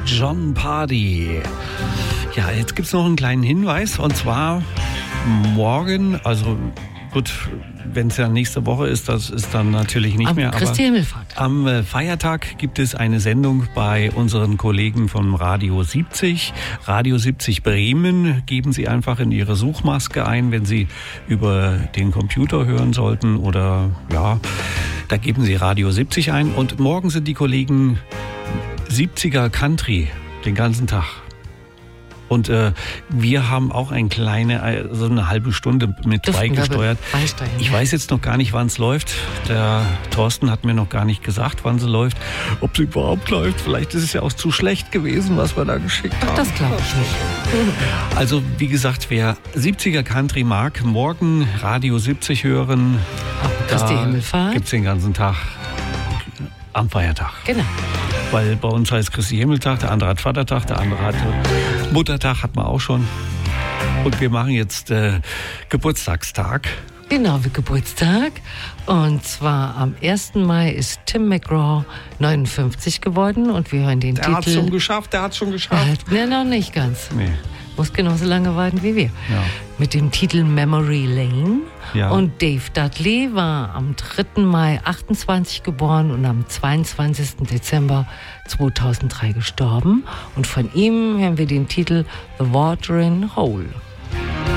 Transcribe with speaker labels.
Speaker 1: Jon Pardi. Ja, jetzt gibt es noch einen kleinen Hinweis, und zwar morgen, also gut, wenn es ja nächste Woche ist, das ist dann natürlich nicht mehr.
Speaker 2: Christi Himmelfahrt.
Speaker 1: Am Feiertag gibt es eine Sendung bei unseren Kollegen vom Radio 70. Radio 70 Bremen. Geben Sie einfach in Ihre Suchmaske ein, wenn Sie über den Computer hören sollten, oder ja, da geben Sie Radio 70 ein. Und morgen sind die Kollegen 70er Country den ganzen Tag. Und wir haben auch so eine halbe Stunde mit beigesteuert. Ich weiß jetzt noch gar nicht, wann es läuft. Der Thorsten hat mir noch gar nicht gesagt, wann sie läuft. Ob sie überhaupt läuft. Vielleicht ist es ja auch zu schlecht gewesen, was wir da geschickt haben.
Speaker 2: Das glaube ich nicht.
Speaker 1: Also wie gesagt, wer 70er Country mag, morgen Radio 70 hören.
Speaker 2: Christi Himmelfahrt.
Speaker 1: Gibt es den ganzen Tag am Feiertag.
Speaker 2: Genau.
Speaker 1: Weil bei uns heißt Christi Himmeltag, der andere hat Vatertag, der andere hat Muttertag, hat man auch schon. Und wir machen jetzt Geburtstagstag.
Speaker 2: Genau, wie Geburtstag. Und zwar am 1. Mai ist Tim McGraw 59 geworden und wir hören den Titel...
Speaker 1: Der hat es schon geschafft.
Speaker 2: Nee, noch nicht ganz.
Speaker 1: Nee.
Speaker 2: Muss genauso lange warten wie wir.
Speaker 1: Ja.
Speaker 2: Mit dem Titel Memory Lane.
Speaker 1: Ja.
Speaker 2: Und Dave Dudley war am 3. Mai 28 geboren und am 22. Dezember 2003 gestorben. Und von ihm hören wir den Titel The Watering Hole.